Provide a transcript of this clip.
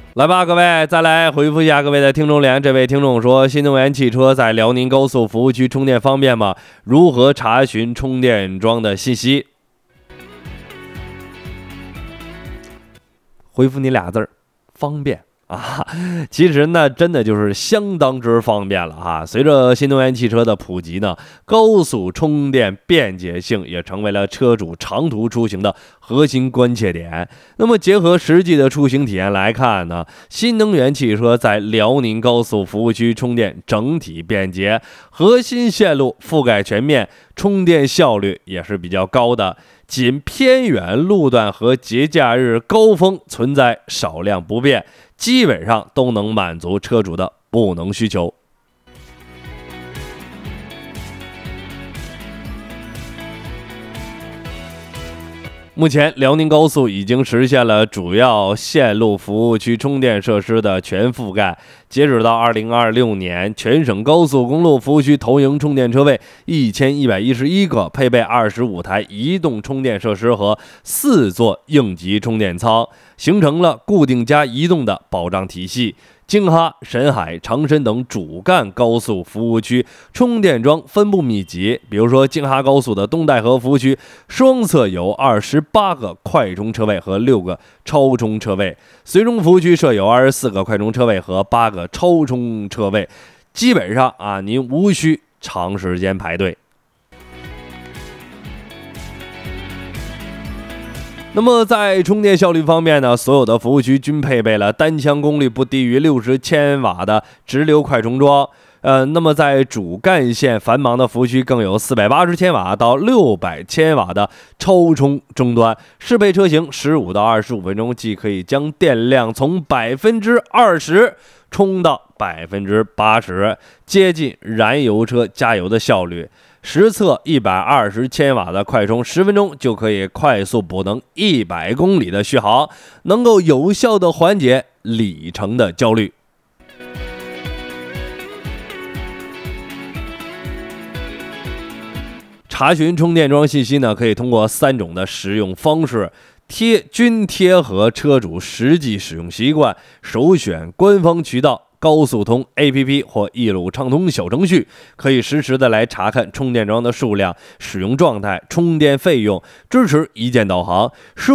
来吧，各位，再来回复一下各位的听众留言。这位听众说，新能源汽车在辽宁高速服务区充电方便吗？如何查询充电桩的信息？回复你俩字儿，方便。其实呢，真的就是相当之方便了哈。随着新能源汽车的普及呢，高速充电便捷性也成为了车主长途出行的核心关切点。那么结合实际的出行体验来看呢，新能源汽车在辽宁高速服务区充电整体便捷，核心线路覆盖全面，充电效率也是比较高的。仅偏远路段和节假日高峰存在少量不便，基本上都能满足车主的不能需求。目前，辽宁高速已经实现了主要线路服务区充电设施的全覆盖。截止到2026年，全省高速公路服务区投影充电车位1111个，配备25台移动充电设施和4座应急充电仓，形成了固定加移动的保障体系。京哈、沈海、长深等主干高速服务区充电桩分布密集，比如说京哈高速的东戴河服务区，双侧有28个快充车位和6个超充车位；绥中服务区设有24个快充车位和8个超充车位，基本上您无需长时间排队。那么在充电效率方面呢，所有的服务区均配备了单枪功率不低于60千瓦的直流快充桩。那么在主干线繁忙的服务区，更有480千瓦到600千瓦的超充终端，适配车型15到25分钟，既可以将电量从20%充到80%，接近燃油车加油的效率。实测120千瓦的快充，10分钟就可以快速补能100公里的续航，能够有效的缓解里程的焦虑。查询充电桩信息呢，可以通过3种的使用方式，均贴合车主实际使用习惯，首选官方渠道高速通 APP 或一路畅通小程序，可以实时的来查看充电桩的数量、使用状态、充电费用，支持一键导航。